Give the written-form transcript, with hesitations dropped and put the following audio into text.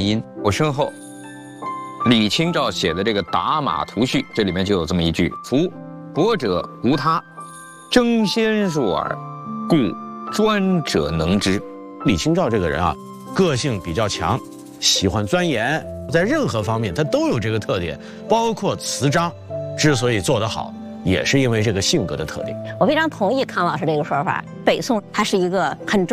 因。我身后，李清照写的这个《打马图序》，这里面就有这么一句：“夫博者无他，争先术耳，故专者能之。” 李清照这个人啊，个性比较强，喜欢钻研，在任何方面他都有这个特点，包括词章，之所以做得好，也是因为这个性格的特点。 我非常同意康老师这个说法，北宋它是一个很